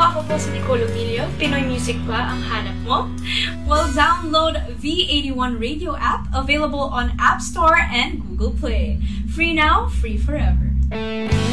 Ako po si Nicole Otilio. Pinoy Music ba ang hanap mo? Well, download V81 Radio app, available on App Store and Google Play. Free now, free forever.